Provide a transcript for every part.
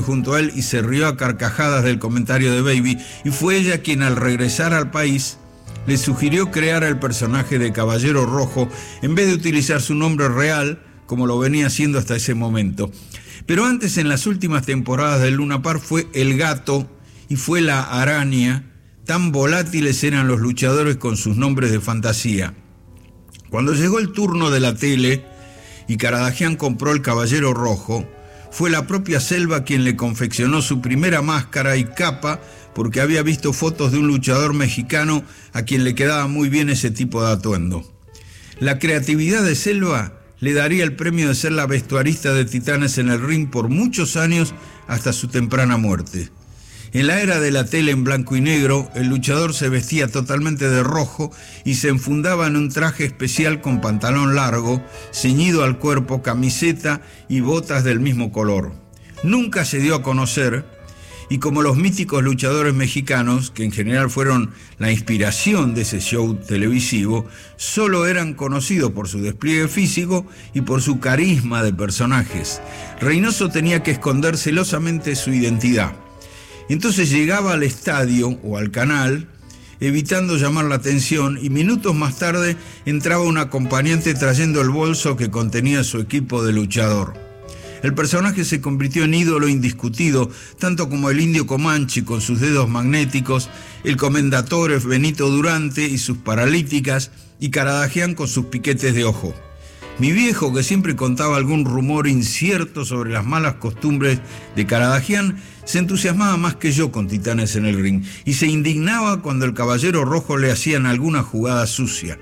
junto a él y se rió a carcajadas del comentario de Baby, y fue ella quien al regresar al país le sugirió crear el personaje de Caballero Rojo en vez de utilizar su nombre real como lo venía haciendo hasta ese momento. Pero antes, en las últimas temporadas del Luna Park, fue el Gato y fue la Araña. Tan volátiles eran los luchadores con sus nombres de fantasía. Cuando llegó el turno de la tele y Caradagian compró el Caballero Rojo, fue la propia Selva quien le confeccionó su primera máscara y capa, porque había visto fotos de un luchador mexicano a quien le quedaba muy bien ese tipo de atuendo. La creatividad de Selva le daría el premio de ser la vestuarista de Titanes en el ring por muchos años hasta su temprana muerte. En la era de la tele en blanco y negro, el luchador se vestía totalmente de rojo y se enfundaba en un traje especial con pantalón largo, ceñido al cuerpo, camiseta y botas del mismo color. Nunca se dio a conocer, y como los míticos luchadores mexicanos, que en general fueron la inspiración de ese show televisivo, solo eran conocidos por su despliegue físico y por su carisma de personajes. Reynoso tenía que esconder celosamente su identidad. Entonces llegaba al estadio o al canal, evitando llamar la atención, y minutos más tarde entraba un acompañante trayendo el bolso que contenía su equipo de luchador. El personaje se convirtió en ídolo indiscutido, tanto como el Indio Comanche con sus dedos magnéticos, el Comendatore Benito Durante y sus paralíticas, y Caradagian con sus piquetes de ojo. Mi viejo, que siempre contaba algún rumor incierto sobre las malas costumbres de Caradagian, se entusiasmaba más que yo con Titanes en el ring y se indignaba cuando el Caballero Rojo le hacían alguna jugada sucia.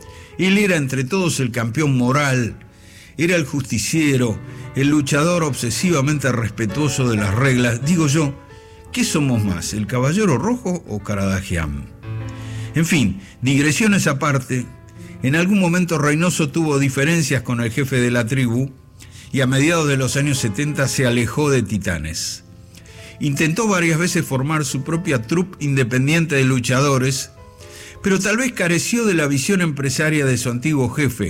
Él era entre todos el campeón moral, era el justiciero, el luchador obsesivamente respetuoso de las reglas. Digo yo, ¿qué somos más, el Caballero Rojo o Caradagian? En fin, digresiones aparte, en algún momento Reynoso tuvo diferencias con el jefe de la tribu y a mediados de los años 70 se alejó de Titanes. Intentó varias veces formar su propia troupe independiente de luchadores, pero tal vez careció de la visión empresaria de su antiguo jefe.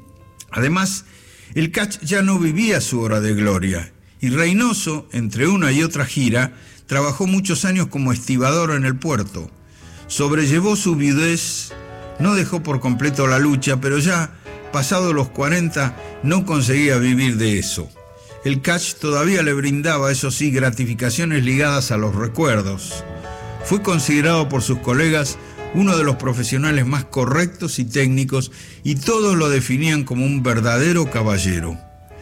Además, el catch ya no vivía su hora de gloria, y Reynoso, entre una y otra gira, trabajó muchos años como estibador en el puerto. Sobrellevó su viudez, no dejó por completo la lucha, pero ya, pasado los 40, no conseguía vivir de eso. El catch todavía le brindaba, eso sí, gratificaciones ligadas a los recuerdos. Fue considerado por sus colegas uno de los profesionales más correctos y técnicos, y todos lo definían como un verdadero caballero.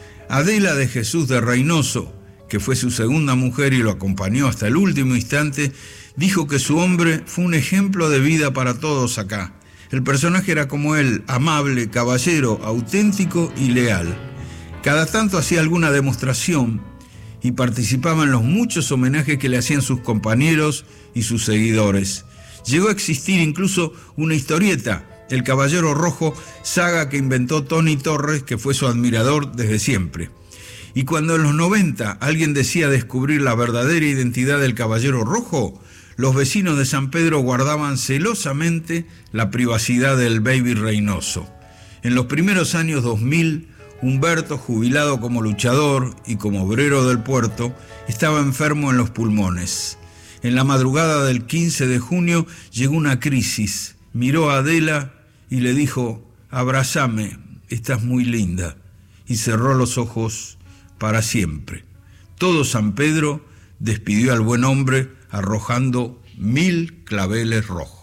Adela de Jesús de Reynoso, que fue su segunda mujer y lo acompañó hasta el último instante, dijo que su hombre fue un ejemplo de vida para todos acá. El personaje era como él, amable, caballero, auténtico y leal. Cada tanto hacía alguna demostración y participaba en los muchos homenajes que le hacían sus compañeros y sus seguidores. Llegó a existir incluso una historieta, El Caballero Rojo, saga que inventó Tony Torres, que fue su admirador desde siempre. Y cuando en los 90 alguien decía descubrir la verdadera identidad del Caballero Rojo, los vecinos de San Pedro guardaban celosamente la privacidad del Baby Reynoso. En los primeros años 2000, Humberto, jubilado como luchador y como obrero del puerto, estaba enfermo en los pulmones. En la madrugada del 15 de junio llegó una crisis. Miró a Adela y le dijo: «Abrázame, estás muy linda», y cerró los ojos para siempre. Todo San Pedro despidió al buen hombre arrojando 1000 claveles rojos.